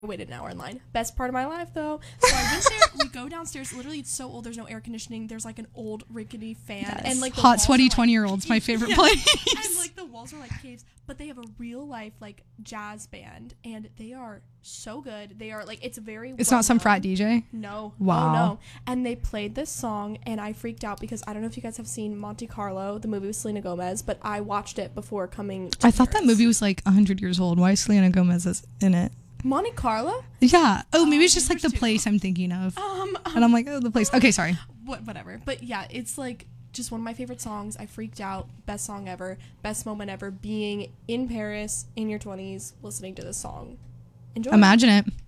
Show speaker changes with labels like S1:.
S1: waited an hour in line. Best part of my life, though. So I went there. We go downstairs. Literally, it's so old. There's no air conditioning. There's like an old rickety fan.
S2: Yes.
S1: And like
S2: hot, sweaty 20-year-olds. My favorite place.
S1: And like the walls are like caves. But they have a real life like jazz band, and they are so good. They are like, it's very.
S2: It's not some frat DJ.
S1: No.
S2: Wow.
S1: Oh, no. And they played this song, and I freaked out because I don't know if you guys have seen Monte Carlo, the movie with Selena Gomez, but I watched it before coming to
S2: I thought
S1: Paris.
S2: that movie was like 100 years old. Why is Selena Gomez is in it?
S1: Monte Carlo?
S2: Yeah. Oh, maybe it's just like the
S1: there's two.
S2: place I'm thinking of. And I'm like, oh, the place. Okay, sorry.
S1: Whatever. But yeah, it's like just one of my favorite songs. I freaked out. Best song ever. Best moment ever. Being in Paris in your 20s, listening to this song. Enjoy.
S2: Imagine it.